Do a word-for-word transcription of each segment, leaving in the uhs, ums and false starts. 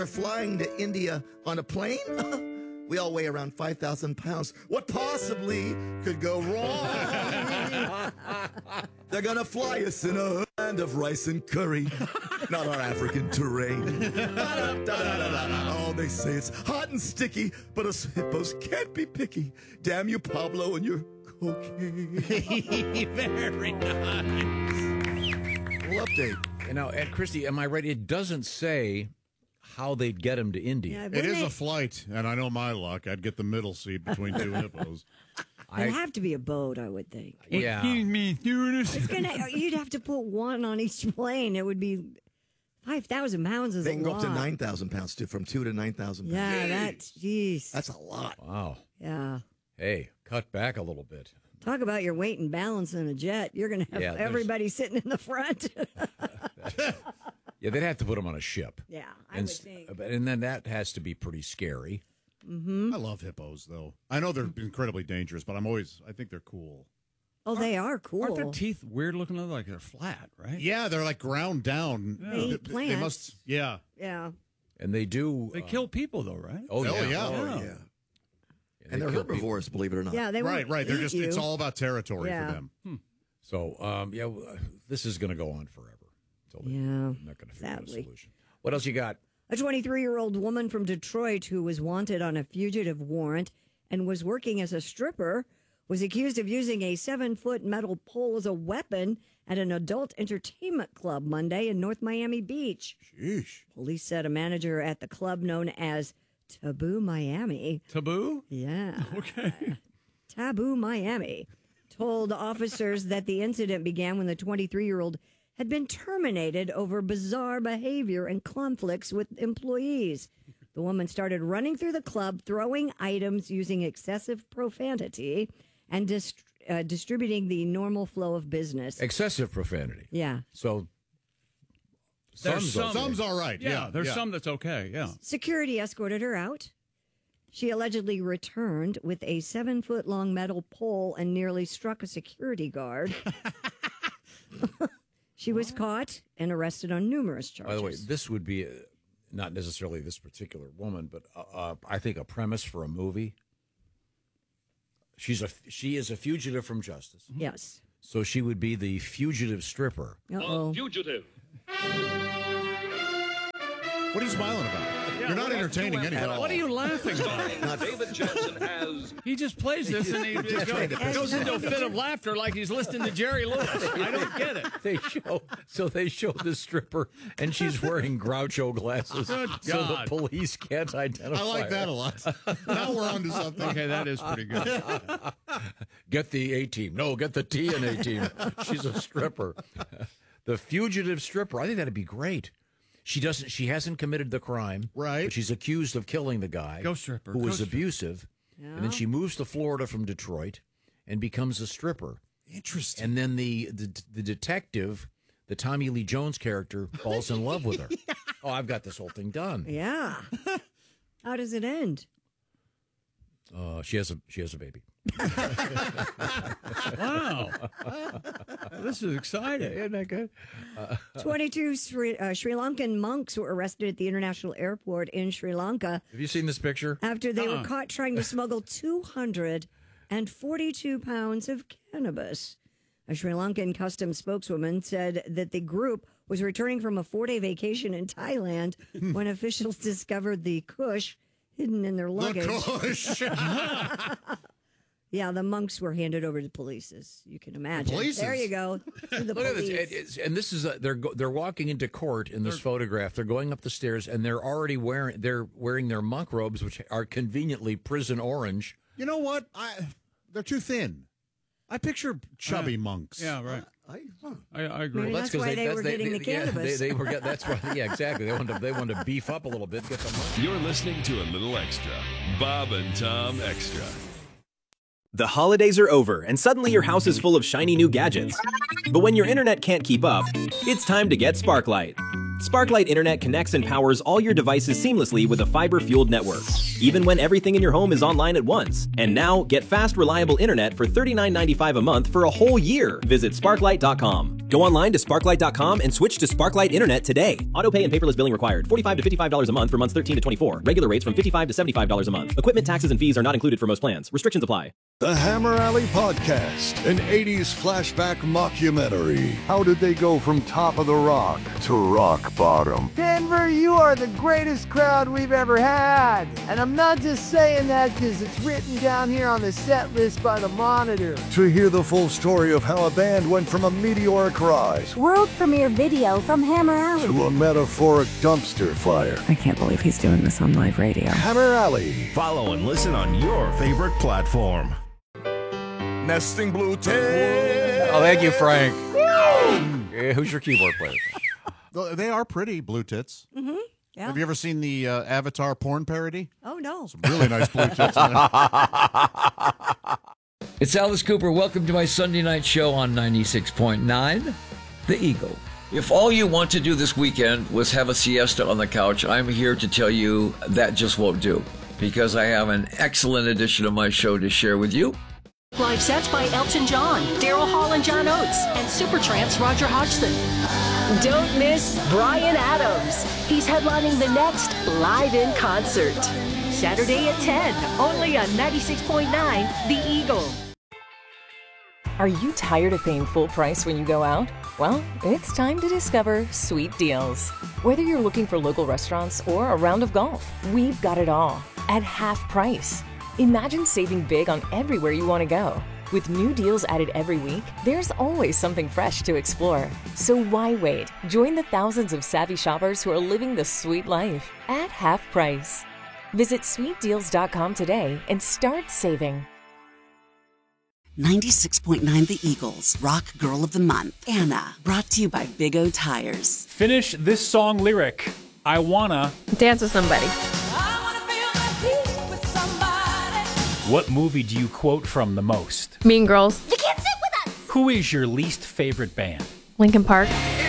flying to India on a plane? We all weigh around five thousand pounds. What possibly could go wrong? They're going to fly us in a land of rice and curry, not our African terrain. Da-da-da-da-da-da. Oh, they say it's hot and sticky, but us hippos can't be picky. Damn you, Pablo, and your cocaine. Very nice. We'll update. You know, and Christy, am I right? It doesn't say how they'd get him to India. Yeah, It wouldn't is they- a flight, and I know my luck. I'd get the middle seat between two hippos. It'd have to be a boat, I would think. Yeah. Excuse me, stewardess. It's gonna, you'd have to put one on each plane. It would be five thousand pounds is They a can go lot. up to nine thousand pounds, too, from two to nine thousand pounds. Yeah, that's, jeez. That's a lot. Wow. Yeah. Hey, cut back a little bit. Talk about your weight and balance in a jet. You're going to have Yeah, there's- everybody sitting in the front. Yeah, they'd have to put him on a ship. yeah, I and, would s- think. but- and then that has to be pretty scary. Mm-hmm. I love hippos, though. I know they're incredibly dangerous, but I'm always, I think they're cool. Oh, they are cool. Aren't their teeth weird looking? Like they're flat, right? Yeah, they're like ground down. They eat They plants. must, yeah. Yeah. And they do. They uh, kill people, though, right? Oh, Oh, yeah. yeah. Oh, Yeah. yeah. Yeah, And they they're kill people. herbivores, believe it or not. Yeah, they Right, won't right. They're eat just, you. it's all about territory Yeah. for them. So, um, yeah, w- this is going to go on forever. Until they- Yeah, I'm not going to figure out a sadly. solution. What else you got? A twenty-three-year-old woman from Detroit who was wanted on a fugitive warrant and was working as a stripper was accused of using a seven-foot metal pole as a weapon at an adult entertainment club Monday in North Miami Beach. Sheesh. Police said a manager at the club known as Taboo Miami. Taboo? Yeah. Okay. Taboo Miami told officers that the incident began when the twenty-three-year-old had been terminated over bizarre behavior and conflicts with employees. The woman started running through the club, throwing items using excessive profanity and dist- uh, distributing the normal flow of business. Excessive profanity. Yeah. So, There's some's okay. some- Some's all right. Yeah, Yeah, there's yeah. some that's okay. Yeah. Security escorted her out. She allegedly returned with a seven-foot-long metal pole and nearly struck a security guard. She was caught and arrested on numerous charges. By the way, this would be uh, not necessarily this particular woman, but uh, uh, I think a premise for a movie. She's a she is a fugitive from justice, Yes. so she would be the fugitive stripper. Uh-oh. Fugitive. What are you smiling about? You're not entertaining anyone. What are you laughing about? David Jensen as He just plays this and he just goes, goes into a fit of laughter like he's listening to Jerry Lewis. I don't get it. They show so they show the stripper, and she's wearing Groucho glasses, Good so the God. police can't identify. I like her. that a lot. Now we're on to something. Okay, that is pretty good. Get the A team. No, get the T N A team. She's a stripper. The fugitive stripper. I think that'd be great. She doesn't. She hasn't committed the crime, Right. But she's accused of killing the guy, Go stripper, who go was stripper. abusive, and then she moves to Florida from Detroit and becomes a stripper. Interesting. And then the the, the detective, the Tommy Lee Jones character, falls in love with her. Oh, I've got this whole thing done. Yeah. How does it end? Uh, she has a she has a baby. Wow. This is exciting. Isn't that good? twenty-two Sri, uh, Sri Lankan monks were arrested at the international airport in Sri Lanka Have you seen this picture? after they Uh-uh. were caught trying to smuggle two hundred forty-two pounds of cannabis. A Sri Lankan customs spokeswoman said that the group was returning from a four-day vacation in Thailand when officials discovered the kush hidden in their luggage. The Kush. Yeah, the monks were handed over to police, as you can imagine. polices? There you go. To the Look at police. this, It- it's- and this is a, they're go, they're walking into court in this photograph. They're going up the stairs, and they're already wearing they're wearing their monk robes, which are conveniently prison orange. You know what? I they're too thin. I picture chubby monks. Yeah, right. I, huh. I, I agree. Maybe that's 'cause why they were they, getting they, the yeah, cannabis. they, they were get, that's why. Yeah, exactly. They wanted to, they wanted to beef up a little bit, get the money. You're listening to a little extra. Bob and Tom Extra. The holidays are over, and suddenly your house is full of shiny new gadgets. But when your internet can't keep up, it's time to get Sparklight. Sparklight Internet connects and powers all your devices seamlessly with a fiber-fueled network, even when everything in your home is online at once. And now, get fast, reliable internet for thirty-nine ninety-five a month for a whole year. Visit sparklight dot com. Go online to sparklight dot com and switch to Sparklight Internet today. Auto pay and paperless billing required. forty-five to fifty-five dollars a month for months thirteen to twenty-four. Regular rates from fifty-five to seventy-five dollars a month. Equipment, taxes, and fees are not included for most plans. Restrictions apply. The Hammer Alley Podcast, an eighties flashback mockumentary. How did they go from top of the rock to rock bottom? Denver, you are the greatest crowd we've ever had. And I'm not just saying that because it's written down here on the set list by the Monitor. To hear the full story of how a band went from a meteoric rise, world premiere video from Hammer Alley, to a metaphoric dumpster fire. I can't believe he's doing this on live radio. Hammer Alley. Follow and listen on your favorite platform. Nesting blue tail. Oh, thank you, Frank. Yeah, who's your keyboard player? They are pretty, blue tits. Mm-hmm. Yeah. Have you ever seen the uh, Avatar porn parody? Oh, no. Some really nice blue tits in there. It's Alice Cooper. Welcome to my Sunday night show on ninety-six point nine, The Eagle. If all you want to do this weekend was have a siesta on the couch, I'm here to tell you that just won't do, because I have an excellent edition of my show to share with you. Live sets by Elton John, Daryl Hall and John Oates, and Supertramp's Roger Hodgson. Don't miss Bryan Adams. He's headlining the next Live in Concert. Saturday at ten, only on ninety-six point nine, The Eagle. Are you tired of paying full price when you go out? Well, it's time to discover Sweet Deals. Whether you're looking for local restaurants or a round of golf, we've got it all at half price. Imagine saving big on everywhere you want to go. With new deals added every week, there's always something fresh to explore. So why wait? Join the thousands of savvy shoppers who are living the sweet life at half price. Visit sweet deals dot com today and start saving. ninety-six point nine The Eagles, Rock Girl of the Month, Anna, brought to you by Big O Tires. Finish this song lyric. I wanna dance with somebody. What movie do you quote from the most? Mean Girls. You can't sit with us! Who is your least favorite band? Linkin Park.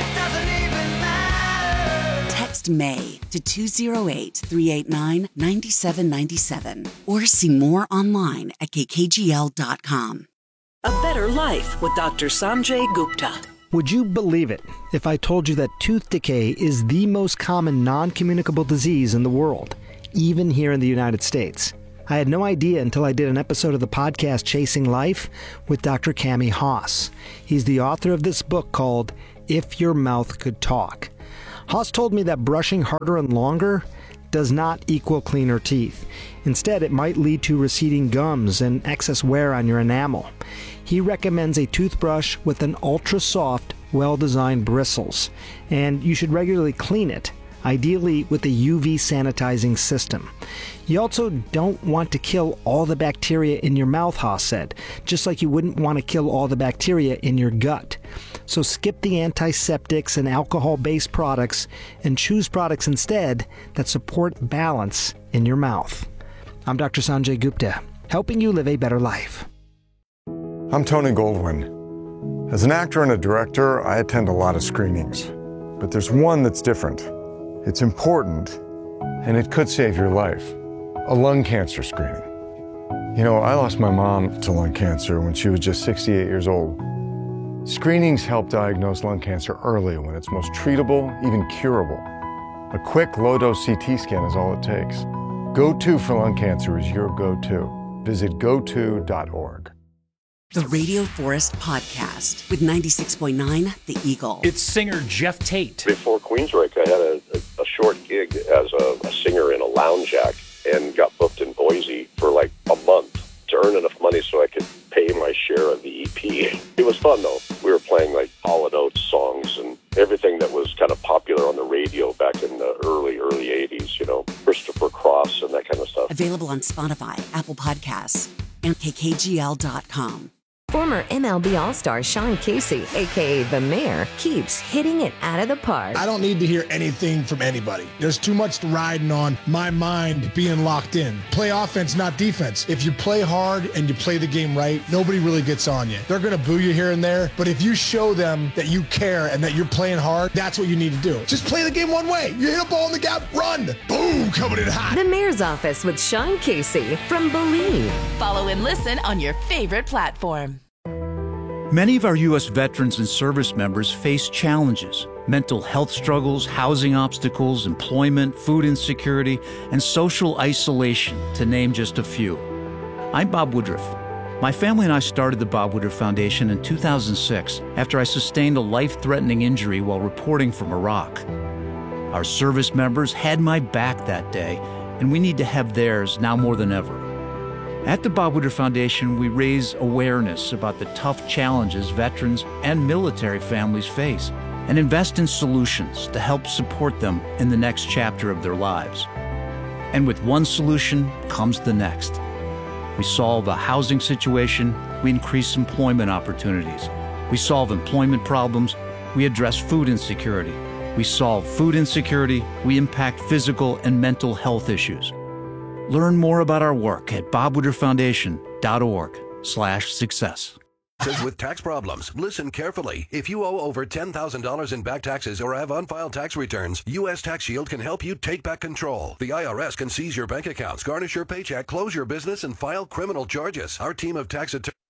Text May to two oh eight, three eight nine, nine seven nine seven or see more online at k k g l dot com. A Better Life with Doctor Sanjay Gupta. Would you believe it if I told you that tooth decay is the most common non-communicable disease in the world, even here in the United States? I had no idea until I did an episode of the podcast Chasing Life with Doctor Cami Haas. He's the author of this book called If Your Mouth Could Talk. Haas told me that brushing harder and longer does not equal cleaner teeth. Instead, it might lead to receding gums and excess wear on your enamel. He recommends a toothbrush with an ultra-soft, well-designed bristles, and you should regularly clean it, ideally with a U V sanitizing system. You also don't want to kill all the bacteria in your mouth, Haas said, just like you wouldn't want to kill all the bacteria in your gut. So skip the antiseptics and alcohol-based products and choose products instead that support balance in your mouth. I'm Doctor Sanjay Gupta, helping you live a better life. I'm Tony Goldwyn. As an actor and a director, I attend a lot of screenings. But there's one that's different. It's important, and it could save your life. A lung cancer screening. You know, I lost my mom to lung cancer when she was just sixty-eight years old. Screenings help diagnose lung cancer early when it's most treatable, even curable. A quick low-dose C T scan is all it takes. Go To for lung cancer is your go-to. Visit go to dot org. The Radio Forest Podcast with ninety-six point nine The Eagle. It's singer Jeff Tate. Before Queensryche, I had a, a, a short gig as a, a singer in a lounge act and got booked in Boise for like a month to earn enough money so I could pay my share of the E P. It was fun, though. We were playing like Hall and Oates songs and everything that was kind of popular on the radio back in the early, early eighties, you know, Christopher Cross and that kind of stuff. Available on Spotify, Apple Podcasts, and k k g l dot com. Former M L B All-Star Sean Casey, a k a. The Mayor, keeps hitting it out of the park. I don't need to hear anything from anybody. There's too much riding on my mind being locked in. Play offense, not defense. If you play hard and you play the game right, nobody really gets on you. They're going to boo you here and there, but if you show them that you care and that you're playing hard, that's what you need to do. Just play the game one way. You hit a ball in the gap, run. Boom, coming in hot. The Mayor's Office with Sean Casey from Believe. Follow and listen on your favorite platform. Many of our U S veterans and service members face challenges: mental health struggles, housing obstacles, employment, food insecurity, and social isolation, to name just a few. I'm Bob Woodruff. My family and I started the Bob Woodruff Foundation in two thousand six after I sustained a life-threatening injury while reporting from Iraq. Our service members had my back that day, and we need to have theirs now more than ever. At the Bob Woodruff Foundation, we raise awareness about the tough challenges veterans and military families face and invest in solutions to help support them in the next chapter of their lives. And with one solution comes the next. We solve a housing situation, we increase employment opportunities. We solve employment problems, we address food insecurity. We solve food insecurity, we impact physical and mental health issues. Learn more about our work at bob woodruff foundation dot org slash success. With tax problems, listen carefully. If you owe over ten thousand dollars in back taxes or have unfiled tax returns, U S Tax Shield can help you take back control. The I R S can seize your bank accounts, garnish your paycheck, close your business, and file criminal charges. Our team of tax attorneys